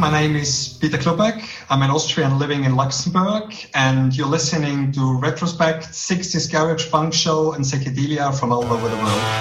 my name is Peter Klubeck. I'm an Austrian living in Luxembourg, and you're listening to Retrospect, 60s Garage Punk Show and Psychedelia from all over the world.